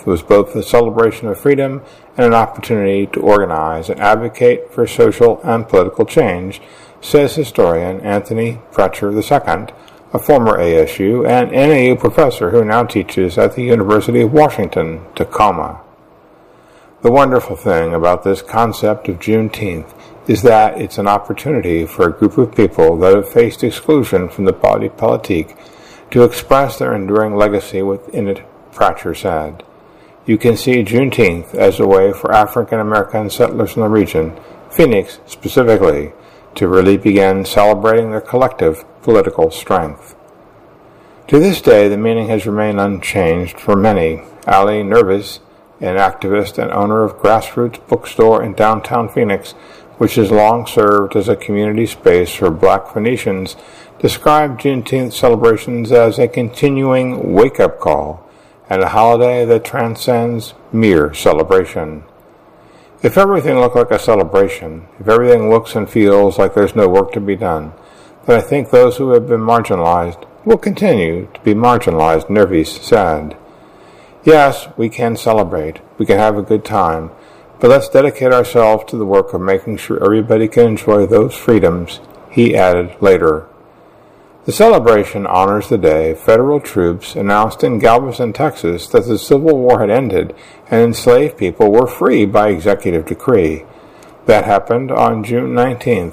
Juneteenth was both a celebration of freedom and an opportunity to organize and advocate for social and political change, says historian Anthony Pratcher II, a former ASU and NAU professor who now teaches at the University of Washington, Tacoma. The wonderful thing about this concept of Juneteenth is that it's an opportunity for a group of people that have faced exclusion from the body politique to express their enduring legacy within it, Pratcher said. You can see Juneteenth as a way for African American settlers in the region, Phoenix specifically, to really begin celebrating their collective political strength. To this day, the meaning has remained unchanged for many. Ali Nervis, an activist and owner of Grassroots Bookstore in downtown Phoenix, which has long served as a community space for Black Phoenicians, described Juneteenth celebrations as a continuing wake-up call and a holiday that transcends mere celebration. If everything looked like a celebration, if everything looks and feels like there's no work to be done, then I think those who have been marginalized will continue to be marginalized, Nervis said. Yes, we can celebrate, we can have a good time, but let's dedicate ourselves to the work of making sure everybody can enjoy those freedoms, he added later. The celebration honors the day federal troops announced in Galveston, Texas, that the Civil War had ended and enslaved people were free by executive decree. That happened on June 19,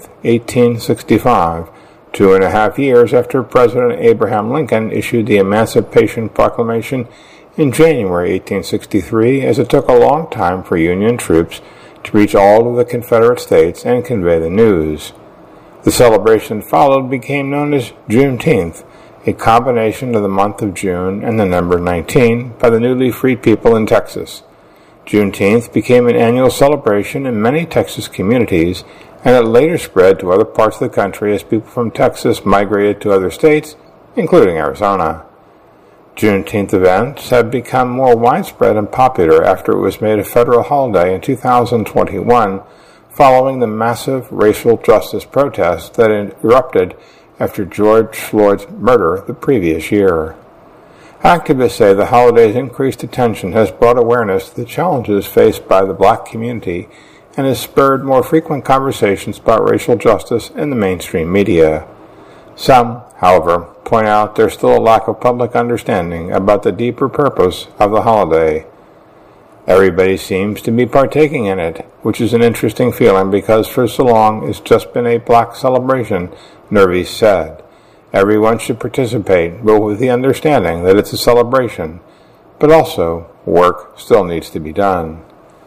1865, 2.5 years after President Abraham Lincoln issued the Emancipation Proclamation in January 1863, as it took a long time for Union troops to reach all of the Confederate states and convey the news. The celebration followed became known as Juneteenth, a combination of the month of June and the number 19 by the newly freed people in Texas. Juneteenth became an annual celebration in many Texas communities, and it later spread to other parts of the country as people from Texas migrated to other states, including Arizona. Juneteenth events have become more widespread and popular after it was made a federal holiday in 2021, following the massive racial justice protests that erupted after George Floyd's murder the previous year. Activists say the holiday's increased attention has brought awareness to the challenges faced by the Black community and has spurred more frequent conversations about racial justice in the mainstream media. Some, however, point out there's still a lack of public understanding about the deeper purpose of the holiday. Everybody seems to be partaking in it, which is an interesting feeling because for so long it's just been a Black celebration, Nervis said. Everyone should participate, but with the understanding that it's a celebration, but also work still needs to be done.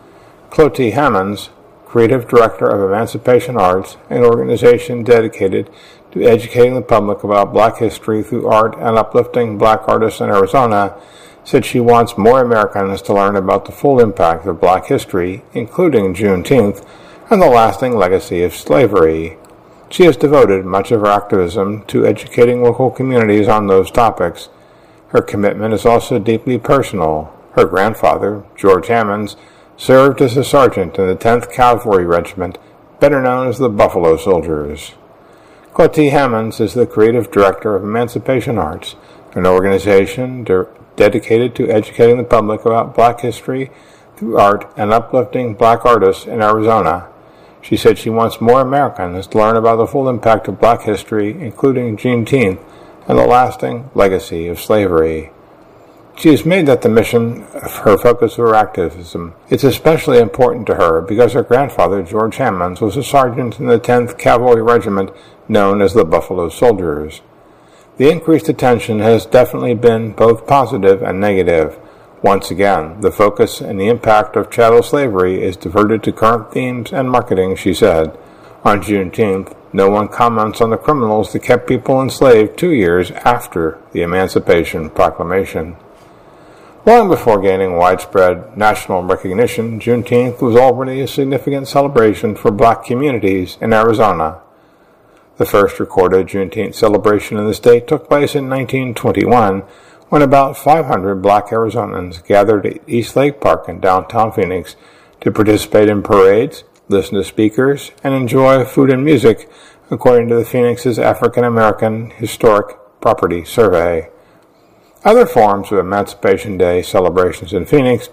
Clotie Hammonds, Creative Director of Emancipation Arts, an organization dedicated to educating the public about Black history through art and uplifting Black artists in Arizona, said she wants more Americans to learn about the full impact of Black history, including Juneteenth, and the lasting legacy of slavery. She has devoted much of her activism to educating local communities on those topics. Her commitment is also deeply personal. Her grandfather, George Hammonds, served as a sergeant in the 10th Cavalry Regiment, better known as the Buffalo Soldiers. Clotie Hammonds is the Creative Director of Emancipation Arts, an organization dedicated to educating the public about Black history through art and uplifting Black artists in Arizona. She said she wants more Americans to learn about the full impact of Black history, including Juneteenth, and the lasting legacy of slavery. She has made that the mission of her focus of her activism. It's especially important to her because her grandfather, George Hammonds, was a sergeant in the 10th Cavalry Regiment known as the Buffalo Soldiers. The increased attention has definitely been both positive and negative. Once again, the focus and the impact of chattel slavery is diverted to current themes and marketing, she said. On Juneteenth, no one comments on the criminals that kept people enslaved 2 years after the Emancipation Proclamation. Long before gaining widespread national recognition, Juneteenth was already a significant celebration for Black communities in Arizona. The first recorded Juneteenth celebration in the state took place in 1921, when about 500 Black Arizonans gathered at East Lake Park in downtown Phoenix to participate in parades, listen to speakers, and enjoy food and music, according to the Phoenix's African American Historic Property Survey. Other forms of Emancipation Day celebrations in Phoenix